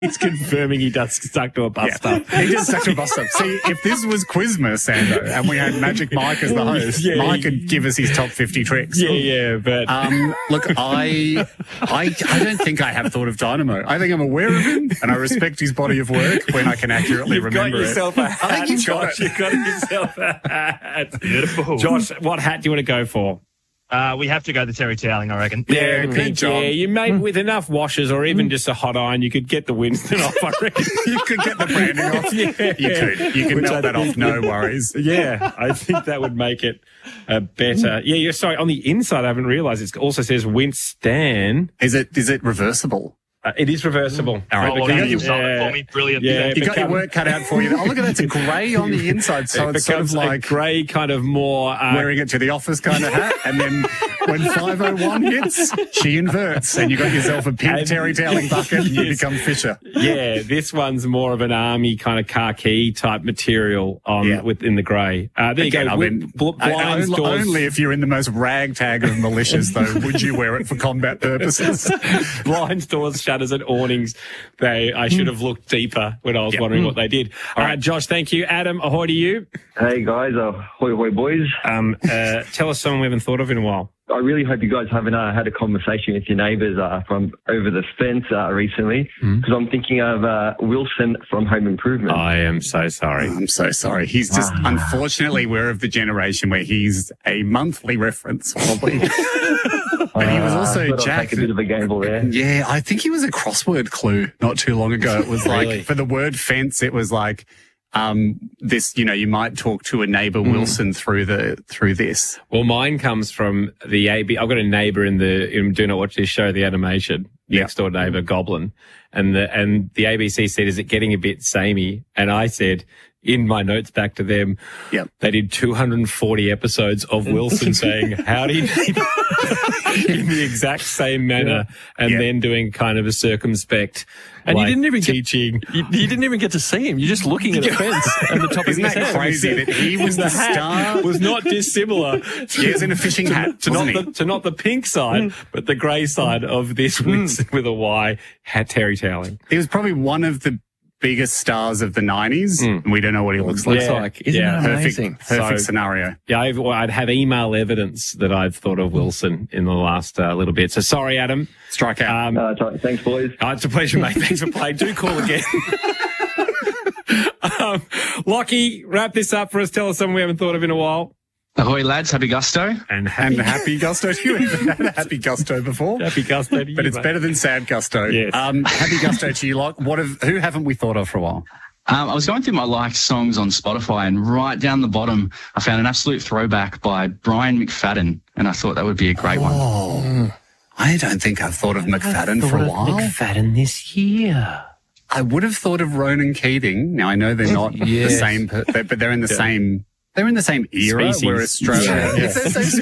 He's confirming he does stuck to a bus stop. He just stuck to a bus stop. See, if this was Quizmas, Sando, and we had Magic Mike as the host, Mike could give us his top 50 tricks. Yeah, but... look, I don't think I have thought of Dynamo. I think I'm aware of him, and I respect his body of work when I can accurately remember it. You've got yourself a hat, I think you've got Josh. You've got yourself a hat. Beautiful. Josh, what hat do you want to go for? We have to go the Terry Toweling, I reckon. Yeah, good job. Yeah, you made with enough washes or even just a hot iron, you could get the Winston off, I reckon. You could get the branding off. Yeah. You could. You can melt that off, no worries. Yeah, I think that would make it better. Yeah, you're sorry. On the inside, I haven't realised it also says Winston. Is it reversible? It is reversible. All right, you sold it for me. Brilliant. Yeah, you got your work cut out for you. Oh, look at that. It's a grey on the inside. So it's sort of like a grey kind of more... wearing it to the office kind of hat. And then when 5:01 hits, she inverts. And you got yourself a pink Terry Toweling bucket and you become Fisher. Yeah, this one's more of an army kind of khaki type material within the grey. There you go. I mean, blinds, doors. only if you're in the most ragtag of militias, though, would you wear it for combat purposes. Blinds, doors, shutters and awnings. I should have looked deeper when I was wondering what they did. All right, Josh, thank you. Adam, ahoy to you. Hey, guys. Ahoy, ahoy, boys. Tell us someone we haven't thought of in a while. I really hope you guys haven't had a conversation with your neighbours from over the fence recently, because I'm thinking of Wilson from Home Improvement. I am so sorry. I'm so sorry. He's just, unfortunately, we're of the generation where he's a monthly reference, probably. But he was also Jack. Take a bit of a gamble there. Yeah, I think he was a crossword clue not too long ago. It was Really? like, for the word fence, it was like, this, you might talk to a neighbour Wilson through this. Well, mine comes from the AB. I've got a neighbour in Do Not Watch This Show, the animation, next door neighbour, Goblin. And the ABC said, is it getting a bit samey? And I said, in my notes back to them, they did 240 episodes of Wilson saying, howdy, in the exact same manner, and then doing kind of a circumspect, and you didn't even teaching. You didn't even get to see him. You're just looking at a fence and the top of his Isn't that head. crazy that he was the star? Was not dissimilar. He was in a fishing hat, to not the pink side, but the grey side of this with a Y, Terry Toweling. He was probably one of the biggest stars of the 90s. And we don't know what he looks like. Isn't that amazing? Perfect scenario. Yeah, I'd have email evidence that I've thought of Wilson in the last little bit. So sorry, Adam. Strike out. Thanks, boys. It's a pleasure, mate. Thanks for playing. Do call again. Lockie, wrap this up for us. Tell us something we haven't thought of in a while. Ahoy, lads. Happy Gusto. And happy Gusto to you. We've had a happy Gusto before. Happy Gusto to you, but it's mate. better than sad Gusto. Yes. Happy Gusto to you, Lock. Who haven't we thought of for a while? I was going through my liked songs on Spotify, and right down the bottom, I found an absolute throwback by Brian McFadden, and I thought that would be a great one. Oh, I don't think I've thought of McFadden for a while. McFadden this year. I would have thought of Ronan Keating. Now, I know they're not the same, but they're in the same... They're in the same era Species. where Australia... Yeah.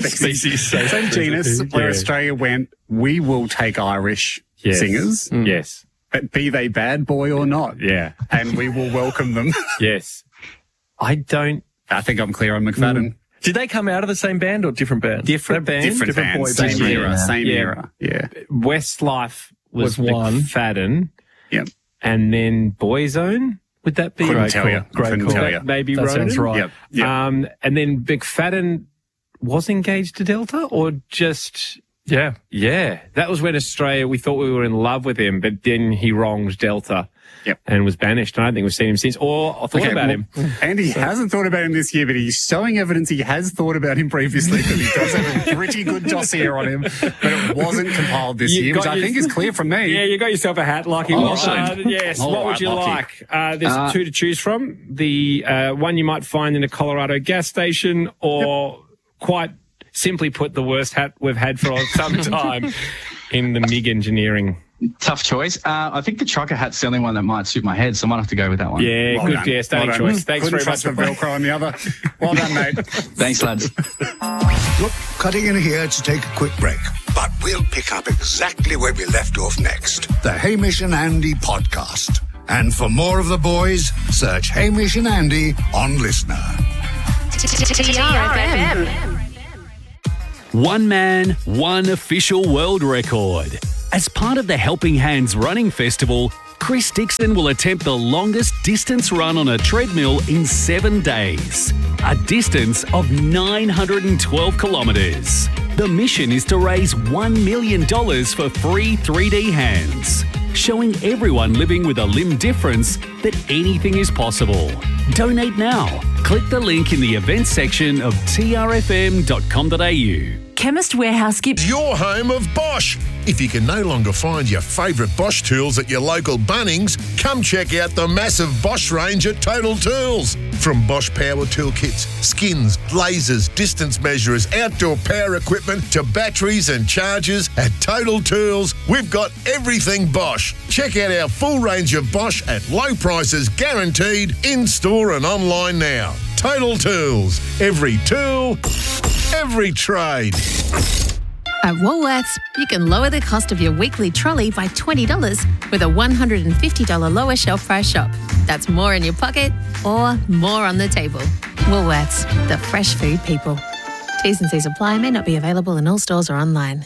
Same genus, where Australia went, we will take Irish singers. Yes. But be they bad boy or not. Yeah. And we will welcome them. Yes. I think I'm clear on McFadden. Did they come out of the same band or different band? Different band. Different band. boy Same band. era. Same Yeah. era. Yeah. Westlife was one. McFadden. Yep. And then Boyzone. Would that be Couldn't tell you. Great Couldn't call. tell you. Maybe That Ronan? sounds right. Yep. Yep. And then McFadden was engaged to Delta or just... Yeah. Yeah. That was when Australia, we thought we were in love with him, but then he wronged Delta and was banished. And I don't think we've seen him since or I thought about him. And he hasn't thought about him this year, but he's showing evidence he has thought about him previously because he does have a pretty good dossier on him, but it wasn't compiled this year, which I think is clear from me. Yeah, you got yourself a hat, Lockie. Yes. All What would right, you Lockie. like? There's two to choose from. The one you might find in a Colorado gas station or quite simply put, the worst hat we've had for some time in the MIG engineering. Tough choice. I think the trucker hat's the only one that might suit my head, so I might have to go with that one. Yeah, Well good. done. Yeah, stunning Well done. choice. Thanks Couldn't very much trust for the Velcro on the other. Well done, mate. Thanks, lads. Look, cutting in here to take a quick break. But we'll pick up exactly where we left off next. The Hamish and Andy podcast. And for more of the boys, search Hamish and Andy on Listener. TRFM. One man, one official world record. As part of the Helping Hands Running Festival, Chris Dixon will attempt the longest distance run on a treadmill in 7 days. A distance of 912 kilometres. The mission is to raise $1 million for free 3D hands, showing everyone living with a limb difference that anything is possible. Donate now. Click the link in the events section of trfm.com.au. Chemist Warehouse Gips. Your home of Bosch. If you can no longer find your favourite Bosch tools at your local Bunnings, come check out the massive Bosch range at Total Tools. From Bosch power tool kits, skins, lasers, distance measurers, outdoor power equipment to batteries and chargers, at Total Tools, we've got everything Bosch. Check out our full range of Bosch at low prices guaranteed, in-store and online now. Total Tools. Every tool, every trade. At Woolworths, you can lower the cost of your weekly trolley by $20 with a $150 lower shelf price shop. That's more in your pocket or more on the table. Woolworths, the fresh food people. T's and C's apply, may not be available in all stores or online.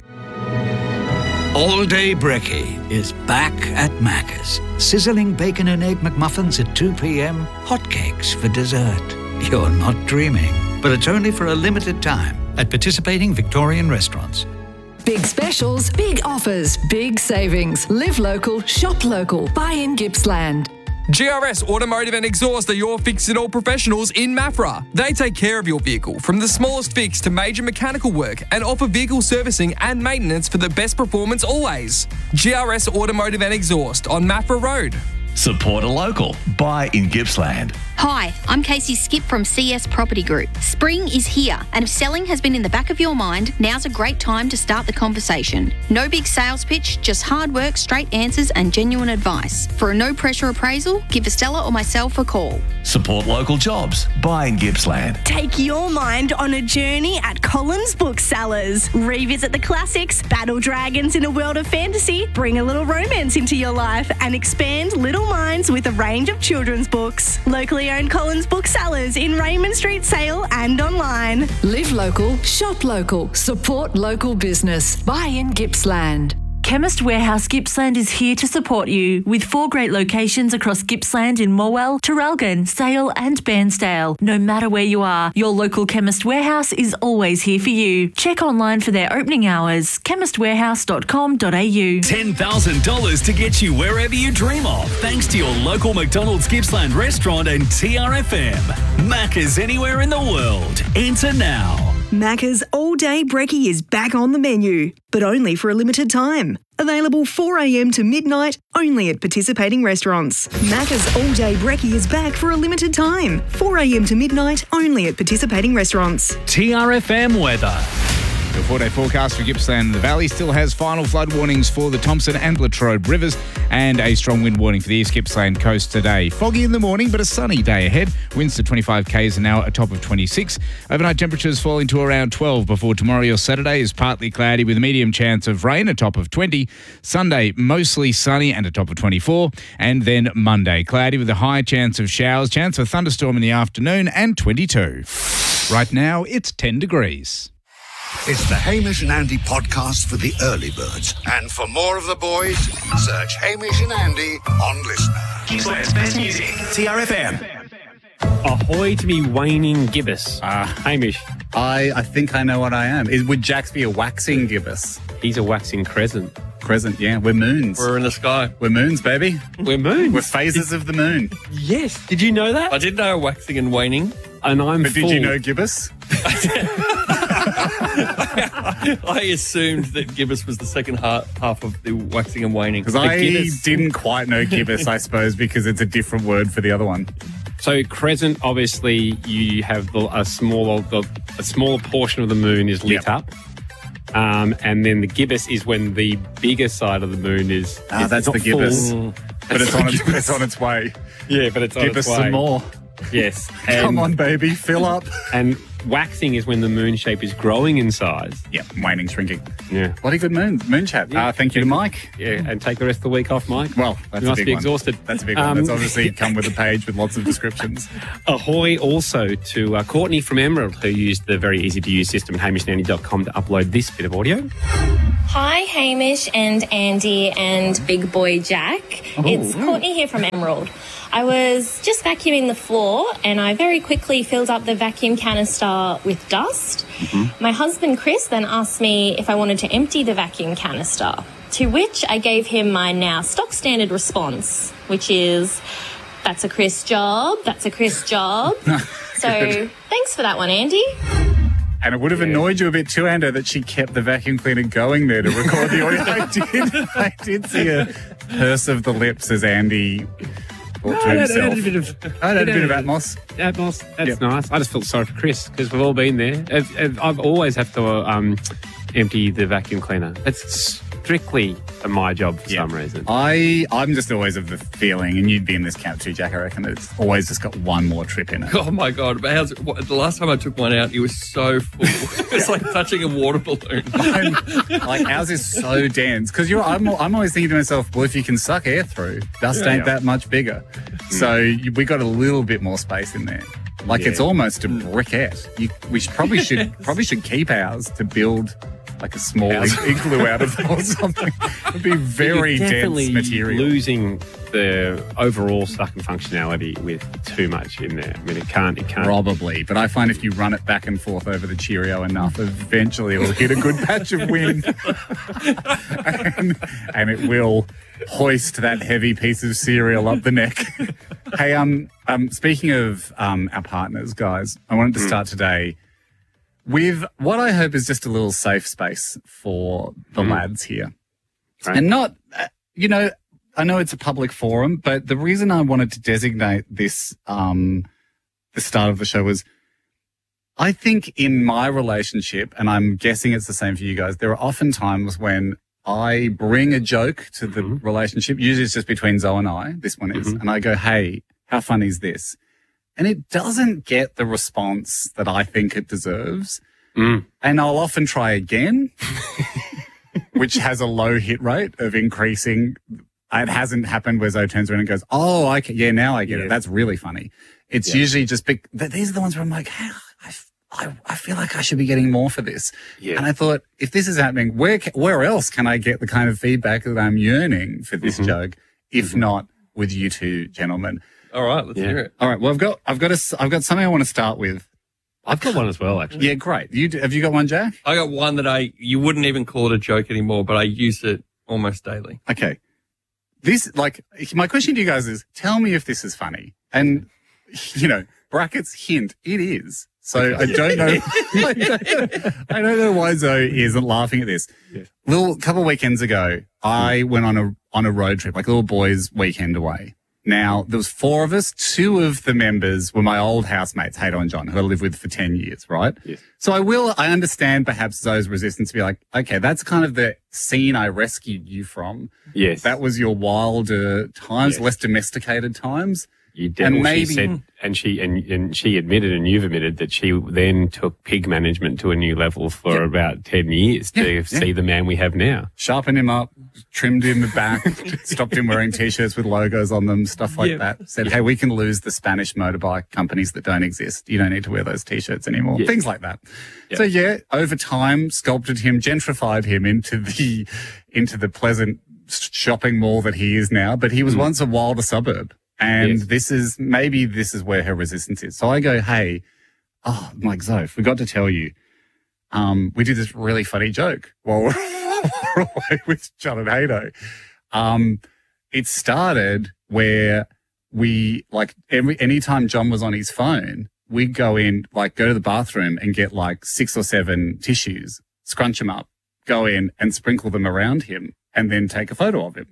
All Day Brekkie is back at Macca's. Sizzling bacon and egg McMuffins at 2 p.m, hotcakes for dessert. You're not dreaming, but it's only for a limited time at participating Victorian restaurants. Big specials, big offers, big savings. Live local, shop local. Buy in Gippsland. GRS Automotive and Exhaust are your fix-it-all professionals in Maffra. They take care of your vehicle, from the smallest fix to major mechanical work, and offer vehicle servicing and maintenance for the best performance always. GRS Automotive and Exhaust on Maffra Road. Support a local. Buy in Gippsland. Hi, I'm Casey Skip from CS Property Group. Spring is here, and if selling has been in the back of your mind, now's a great time to start the conversation. No big sales pitch, just hard work, straight answers, and genuine advice. For a no-pressure appraisal, give Estella or myself a call. Support local jobs. Buy in Gippsland. Take your mind on a journey at Collins Booksellers. Revisit the classics, battle dragons in a world of fantasy, bring a little romance into your life, and expand little minds with a range of children's books. Locally owned Collins Booksellers in Raymond Street, Sale and online. Live local, shop local, support local business. Buy in Gippsland. Chemist Warehouse Gippsland is here to support you with 4 great locations across Gippsland in Morwell, Traralgon, Sale and Bairnsdale. No matter where you are, your local Chemist Warehouse is always here for you. Check online for their opening hours, chemistwarehouse.com.au. $10,000 to get you wherever you dream of, thanks to your local McDonald's Gippsland restaurant and TRFM. Macca's anywhere in the world. Enter now. Macca's All Day Brekkie is back on the menu, but only for a limited time. Available 4 a.m. to midnight, only at participating restaurants. Macca's All Day Brekkie is back for a limited time. 4 a.m. to midnight, only at participating restaurants. TRFM weather. The 4-day forecast for Gippsland and the Valley still has final flood warnings for the Thompson and Latrobe rivers and a strong wind warning for the East Gippsland coast today. Foggy in the morning, but a sunny day ahead. Winds to 25 k's an hour, a top of 26. Overnight temperatures falling to around 12 before tomorrow or Saturday is partly cloudy with a medium chance of rain, a top of 20. Sunday, mostly sunny and a top of 24. And then Monday, cloudy with a high chance of showers, chance of thunderstorm in the afternoon and 22. Right now, it's 10 degrees. It's the Hamish and Andy podcast for the early birds. And for more of the boys, search Hamish and Andy on Listener. Gippsland's best music. TRFM. Ahoy to me waning gibbous. Hamish. I think I know what I am. Would Jax be a waxing gibbous? He's a waxing crescent. Crescent, yeah. We're moons. We're in the sky. We're moons, baby. We're moons. We're phases of the moon. Yes. Did you know that? I did know waxing and waning. And I'm But full. did you know gibbous? I assumed that gibbous was the second half of the waxing and waning. Because I didn't quite know gibbous, I suppose, because it's a different word for the other one. So crescent, obviously, you have a smaller portion of the moon is lit up. And then the gibbous is when the bigger side of the moon is that's the gibbous. But it's on its way. Yeah, but it's on Give its us way. some more. Yes. Come on, baby, fill up. And waxing is when the moon shape is growing in size. Yeah, waning, shrinking. Yeah. Bloody good moon chat. Yeah. Thank you to Mike. Yeah, and take the rest of the week off, Mike. Well, that's you a must big be one. exhausted. That's a big one. That's obviously come with a page with lots of descriptions. Ahoy also to Courtney from Emerald, who used the very easy-to-use system at hamishnandy.com to upload this bit of audio. Hi, Hamish and Andy and Big Boy Jack. It's Courtney here from Emerald. I was just vacuuming the floor and I very quickly filled up the vacuum canister with dust. My husband Chris then asked me if I wanted to empty the vacuum canister, to which I gave him my now stock standard response, which is, that's a Chris job, that's a Chris job. So thanks for that one, Andy. And it would have annoyed you a bit too, Ando, that she kept the vacuum cleaner going there to record the audio. I did see a purse of the lips as Andy thought to himself. I had a bit of Atmos. Atmos, that's nice. I just felt sorry for Chris because we've all been there. I've always have to empty the vacuum cleaner. It's strictly my job for some reason. I'm just always of the feeling, and you'd be in this camp too, Jack, I reckon, that it's always just got one more trip in it. Oh my God. The last time I took one out, it was so full. It's like touching a water balloon. Like ours is so dense. Because I'm always thinking to myself, well, if you can suck air through, dust ain't that much bigger. So we got a little bit more space in there. Like it's almost a briquette. We probably should keep ours to build like a small igloo out of or something. It'd be very dense material. Losing the overall sucking functionality with too much in there. I mean, it can't. Probably, but I find if you run it back and forth over the Cheerio enough, eventually it will hit a good patch of wind, and it will hoist that heavy piece of cereal up the neck. Hey, speaking of our partners, guys, I wanted to start today with what I hope is just a little safe space for the lads here. Right. And not, I know it's a public forum, but the reason I wanted to designate this, the start of the show was, I think in my relationship, and I'm guessing it's the same for you guys, there are often times when I bring a joke to the relationship, usually it's just between Zoe and I, this one is, and I go, hey, how funny is this? And it doesn't get the response that I think it deserves. And I'll often try again, which has a low hit rate of increasing. It hasn't happened where Zoe turns around and goes, oh, now I get it. That's really funny. It's usually just big. These are the ones where I'm like, hey, I feel like I should be getting more for this. Yeah. And I thought, if this is happening, where else can I get the kind of feedback that I'm yearning for this joke, if not with you two gentlemen? All right, let's hear it. All right, well, I've got something I want to start with. I've got one as well, actually. Yeah, great. Have you got one, Jack? I got one that you wouldn't even call it a joke anymore, but I use it almost daily. Okay. My question to you guys is, tell me if this is funny. And, brackets hint, it is. So I don't know. I don't know why Zoe isn't laughing at this. Yeah. Couple of weekends ago, I went on a road trip, like a little boys' weekend away. Now, there was 4 of us. 2 of the members were my old housemates, Hader and John, who I lived with for 10 years, right? Yes. So I understand perhaps Zoe's resistance to be like, okay, that's kind of the scene I rescued you from. Yes. That was your wilder times, less domesticated times. You did. And maybe she said, and she admitted, and you've admitted that she then took pig management to a new level for about 10 years to see the man we have now. Sharpened him up, trimmed him the back, stopped him wearing T-shirts with logos on them, stuff like that. Said, hey, we can lose the Spanish motorbike companies that don't exist. You don't need to wear those T-shirts anymore. Yeah. Things like that. Yeah. So over time, sculpted him, gentrified him into the pleasant shopping mall that he is now. But he was once a wilder suburb. And this is where her resistance is. So I go, hey, I'm like, Zoe, forgot to tell you, we did this really funny joke while we're away with John and Hader. It started where we, anytime John was on his phone, we'd go to the bathroom and get 6 or 7 tissues, scrunch them up, go in and sprinkle them around him, and then take a photo of him.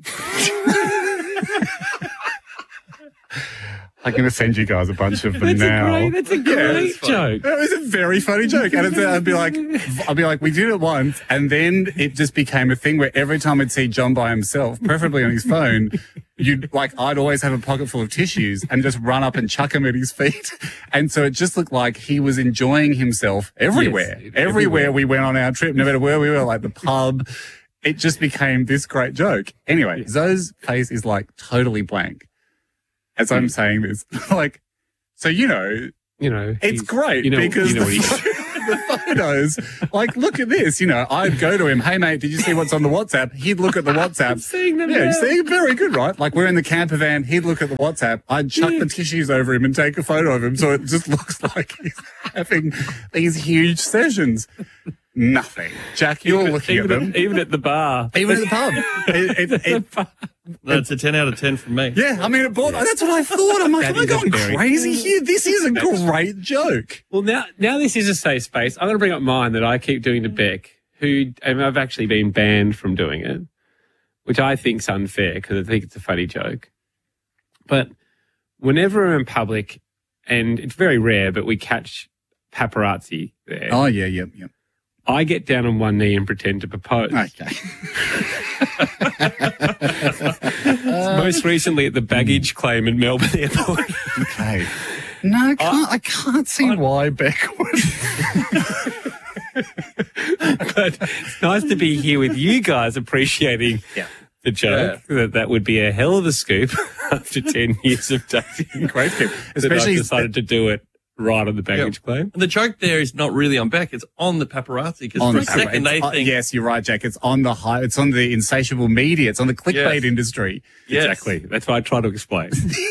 I'm going to send you guys a bunch of them now. That's a great joke. It was a very funny joke. And I'd be like, we did it once. And then it just became a thing where every time I'd see John by himself, preferably on his phone, I'd always have a pocket full of tissues and just run up and chuck them at his feet. And so it just looked like he was enjoying himself everywhere. Yes, everywhere we went on our trip, no matter where we were, like the pub. It just became this great joke. Anyway, Zoe's face is totally blank as I'm saying this. It's great because the the photos. Like, look at this. You know, I'd go to him, hey, mate, did you see what's on the WhatsApp? He'd look at the WhatsApp. I'm seeing them Yeah, now. you see? Very good, right? Like, we're in the camper van. He'd look at the WhatsApp. I'd chuck the tissues over him and take a photo of him so it just looks like he's having these huge sessions. Nothing. Jack, you're looking at them. Even at the bar. Even at the pub. That's a 10 out of 10 from me. Yeah, I mean, that's what I thought. I'm like, am I going crazy here? This is a great joke. Well, now this is a safe space. I'm going to bring up mine that I keep doing to Beck, and I've actually been banned from doing it, which I think's unfair because I think it's a funny joke. But whenever I'm in public, and it's very rare, but we catch paparazzi there. Oh, yeah. I get down on one knee and pretend to propose. Okay. Most recently at the baggage claim in Melbourne Airport. Okay. No, I can't see why Beck would. But it's nice to be here with you guys appreciating the joke. Yeah. That would be a hell of a scoop after 10 years of dating. Great scoop. Especially I decided to do it right on the baggage claim. And the joke there is not really on Beck, it's on the paparazzi. Because for a second they think... Yes, you're right, Jack. It's on it's on the insatiable media. It's on the clickbait industry. Yes. Exactly. That's what I try to explain.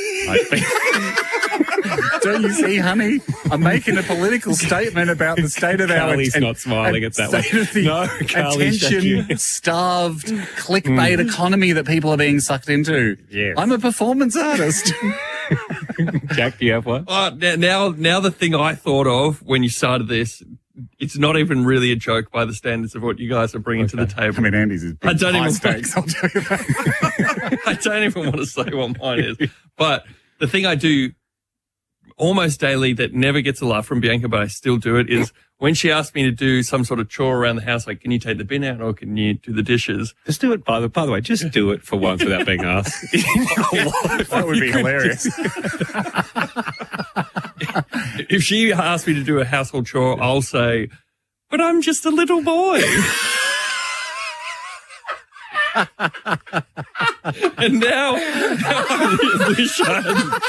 Don't you see, honey? I'm making a political statement about the state of Carly's not smiling at that one. No, Carly's attention-starved clickbait economy that people are being sucked into. Yes. I'm a performance artist. Jack, do you have one? Now the thing I thought of when you started this, it's not even really a joke by the standards of what you guys are bringing to the table. I mean, Andy's is big high stakes, I'll tell you that. I don't even want to say what mine is. But the thing I do almost daily that never gets a laugh from Bianca, but I still do it, is when she asks me to do some sort of chore around the house, like, can you take the bin out or can you do the dishes? Just do it, by the way, just do it for once without being asked. That would be hilarious. If she asks me to do a household chore, I'll say, but I'm just a little boy. And now I wish I hadn't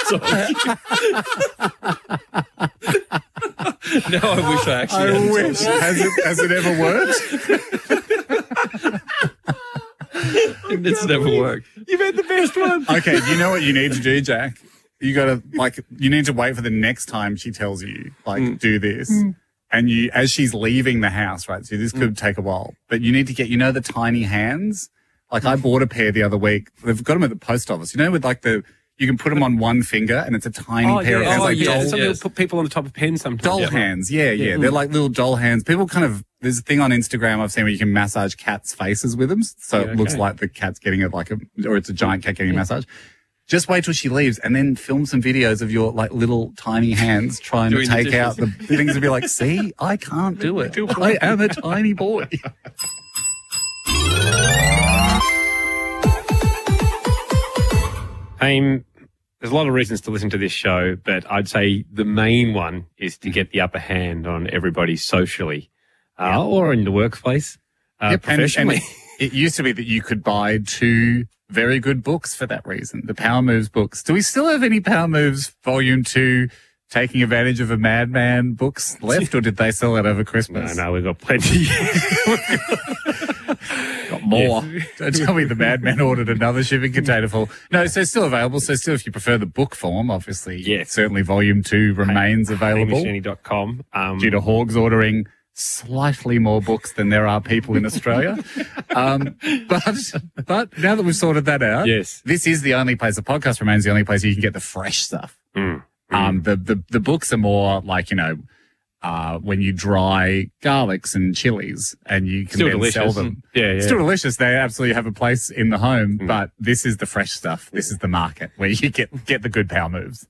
told you. Now I wish I actually hadn't told you. Has it ever worked? It's never worked. You've had the best one. Okay, you know what you need to do, Jack? You gotta, you need to wait for the next time she tells you, do this. And as she's leaving the house, right? So this could take a while, but you need to get, the tiny hands. Like, I bought a pair the other week. They've got them at the post office. With you can put them on one finger and it's a tiny pair of hands. Some people put people on the top of pens sometimes. Doll hands. Yeah. They're like little doll hands. People there's a thing on Instagram I've seen where you can massage cats' faces with them. So it looks like the cat's getting or it's a giant cat getting a massage. Just wait till she leaves and then film some videos of your little tiny hands trying to take out the things and be like, see, I can't do it. I am a tiny boy. There's a lot of reasons to listen to this show, but I'd say the main one is to get the upper hand on everybody socially or in the workplace, professionally. And it used to be that you could buy 2 very good books for that reason, the Power Moves books. Do we still have any Power Moves Volume 2 Taking Advantage of a Madman books left, or did they sell it over Christmas? No, we've got plenty. Got more. Don't tell me the Madman ordered another shipping container full. No, so it's still available. So still, if you prefer the book form, obviously, certainly Volume 2 remains available. HamishAndy.com. Due to Hogs ordering slightly more books than there are people in Australia. But now that we've sorted that out, this is the only place, the podcast remains the only place you can get the fresh stuff. The books are more like, when you dry garlics and chilies and you can then sell them. Yeah. Still delicious. They absolutely have a place in the home, but this is the fresh stuff. This is the market where you get the good power moves.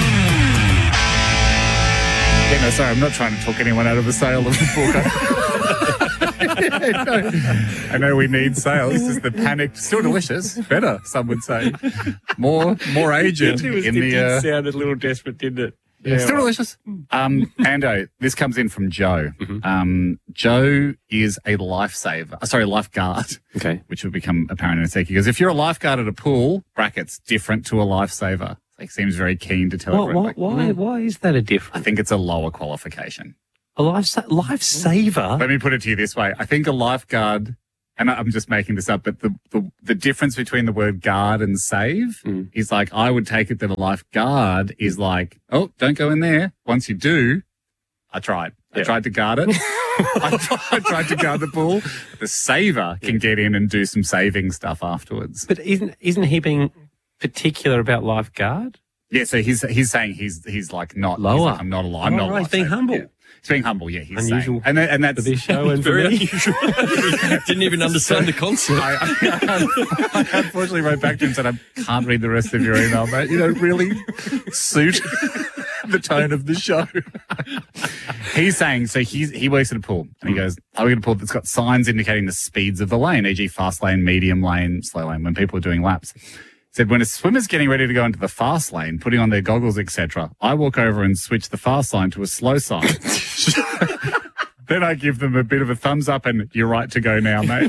Sorry, I'm not trying to talk anyone out of a sale of the book. I know we need sales. This is the panicked, still delicious, better, some would say. More aged in the... It sounded a little desperate, didn't it? Yeah, still delicious. Ando, this comes in from Joe. Joe is a lifeguard. Okay. Which will become apparent in a second. Because if you're a lifeguard at a pool, brackets, different to a lifesaver. He seems very keen to tell everyone. Why is that a difference? I think it's a lower qualification. A lifesaver? Let me put it to you this way. I think a lifeguard, and I'm just making this up, but the difference between the word guard and save is like, I would take it that a lifeguard is like, oh, don't go in there. Once you do, I tried. I tried to guard it. I tried to guard the pool. The saver can get in and do some saving stuff afterwards. But isn't he being particular about lifeguard? Yeah, so he's saying he's like not lower. He's like, I'm not a I'm not. He's being humble. Yeah. He's being humble. Yeah, he's unusual. saying. And that's for this show and very for me. unusual. Didn't even understand the concept. I unfortunately wrote back to him and said, I can't read the rest of your email, mate. You don't really suit the tone of the show. He's saying, so he works at a pool and he goes, I work at a pool that's got signs indicating the speeds of the lane, e.g. fast lane, medium lane, slow lane, when people are doing laps. Said when a swimmer's getting ready to go into the fast lane, putting on their goggles, etc., I walk over and switch the fast line to a slow side. Then I give them a bit of a thumbs up and you're right to go now, mate.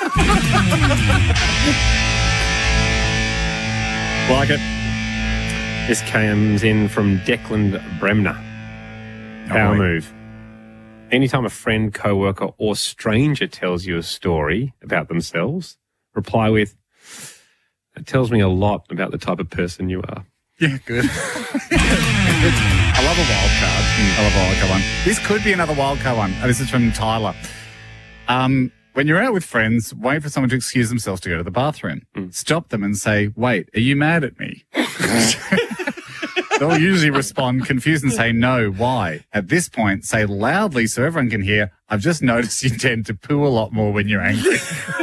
Like it. This comes in from Declan Bremner. Power move. Anytime a friend, co-worker or stranger tells you a story about themselves, reply with, it tells me a lot about the type of person you are. Yeah, good. I love a wild card. I love a wild card one. This could be another wild card one. This is from Tyler. When you're out with friends, wait for someone to excuse themselves to go to the bathroom. Stop them and say, wait, are you mad at me? They'll usually respond confused and say, no, why? At this point, say loudly so everyone can hear, I've just noticed you tend to poo a lot more when you're angry.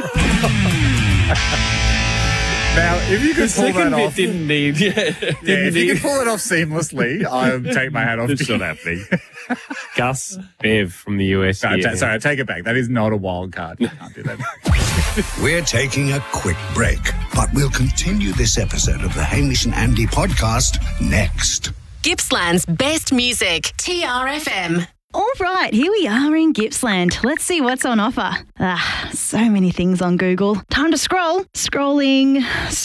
Now, if you could pull that off, didn't need. If you could pull it off seamlessly, I'll take my hat off. It's not happening. Gus Bev from the US. Sorry, I take it back. That is not a wild card. You can't do that. We're taking a quick break, but we'll continue this episode of the Hamish and Andy podcast next. Gippsland's best music, TRFM. All right, here we are in Gippsland. Let's see what's on offer. So many things on Google. Time to scroll. Scrolling.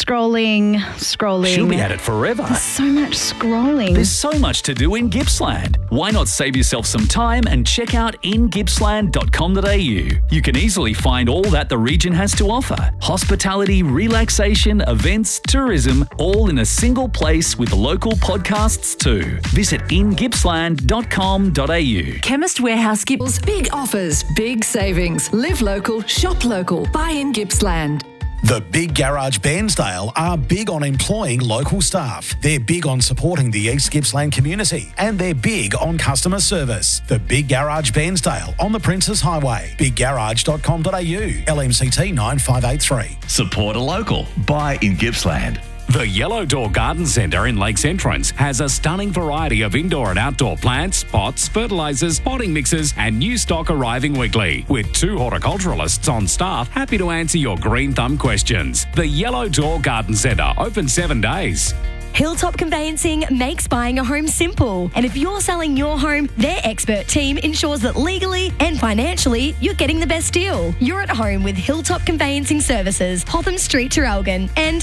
She'll be at it forever. There's so much scrolling. There's so much to do in Gippsland. Why not save yourself some time and check out ingippsland.com.au? You can easily find all that the region has to offer. Hospitality, relaxation, events, tourism, all in a single place with local podcasts too. Visit ingippsland.com.au. Chemist Warehouse Gippsland's big offers, big savings. Live local, shop local. Buy in Gippsland. The Big Garage Bairnsdale are big on employing local staff. They're big on supporting the East Gippsland community, and they're big on customer service. The Big Garage Bairnsdale on the Princes Highway. biggarage.com.au, LMCT 9583. Support a local. Buy in Gippsland. The Yellow Door Garden Centre in Lakes Entrance has a stunning variety of indoor and outdoor plants, pots, fertilisers, potting mixes and new stock arriving weekly, with 2 horticulturalists on staff happy to answer your green thumb questions. The Yellow Door Garden Centre, open 7 days. Hilltop Conveyancing makes buying a home simple. And if you're selling your home, their expert team ensures that legally and financially you're getting the best deal. You're at home with Hilltop Conveyancing Services, Popham Street, Traralgon, and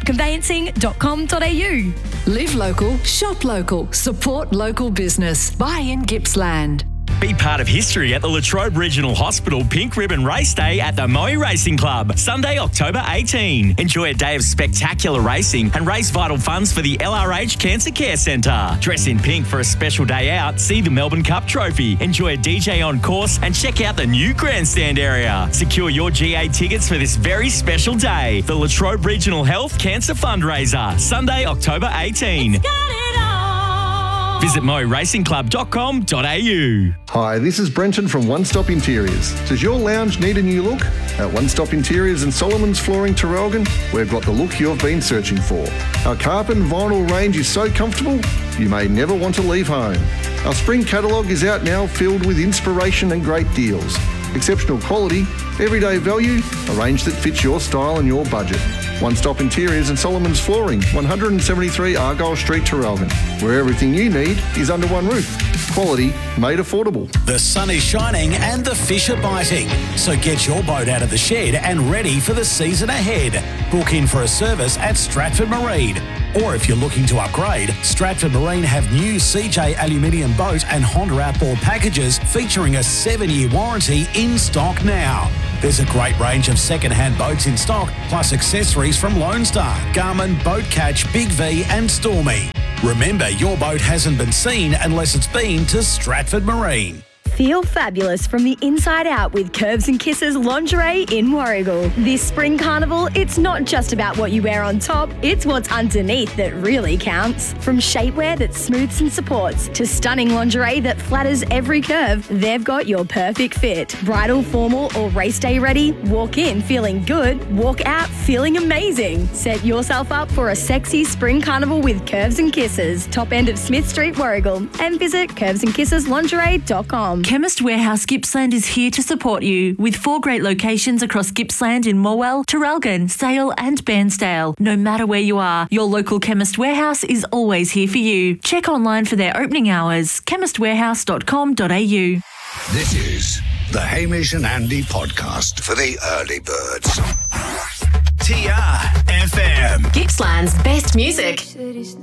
hilltopconveyancing.com.au. Live local, shop local, support local business. Buy in Gippsland. Be part of history at the Latrobe Regional Hospital Pink Ribbon Race Day at the Moe Racing Club, Sunday, October 18. Enjoy a day of spectacular racing and raise vital funds for the LRH Cancer Care Centre. Dress in pink for a special day out, see the Melbourne Cup Trophy, enjoy a DJ on course and check out the new grandstand area. Secure your GA tickets for this very special day. The Latrobe Regional Health Cancer Fundraiser, Sunday, October 18. Visit moeracingclub.com.au. Hi, this is Brenton from One Stop Interiors. Does your lounge need a new look? At One Stop Interiors and Solomon's Flooring Traralgon, we've got the look you've been searching for. Our carpet and vinyl range is so comfortable, you may never want to leave home. Our spring catalogue is out now, filled with inspiration and great deals. Exceptional quality, everyday value, a range that fits your style and your budget. One Stop Interiors and Solomon's Flooring, 173 Argyle Street, Traralgon, where everything you need is under one roof. Quality made affordable. The sun is shining and the fish are biting. So get your boat out of the shed and ready for the season ahead. Book in for a service at Stratford Marine. Or if you're looking to upgrade, Stratford Marine have new CJ Aluminium Boat and Honda Outboard packages featuring a 7-year warranty in stock now. There's a great range of second-hand boats in stock, plus accessories from Lone Star, Garmin, Boat Catch, Big V and Stormy. Remember, your boat hasn't been seen unless it's been to Stratford Marine. Feel fabulous from the inside out with Curves and Kisses lingerie in Warragul. This spring carnival, it's not just about what you wear on top, it's what's underneath that really counts. From shapewear that smooths and supports to stunning lingerie that flatters every curve, they've got your perfect fit. Bridal, formal or race day ready? Walk in feeling good, walk out feeling amazing. Set yourself up for a sexy spring carnival with Curves and Kisses. Top end of Smith Street, Warragul. And visit curvesandkisseslingerie.com. Chemist Warehouse Gippsland is here to support you with 4 great locations across Gippsland in Morwell, Traralgon, Sale and Bairnsdale. No matter where you are, your local Chemist Warehouse is always here for you. Check online for their opening hours, chemistwarehouse.com.au. This is the Hamish and Andy podcast for the early birds. TRFM. Gippsland's best music.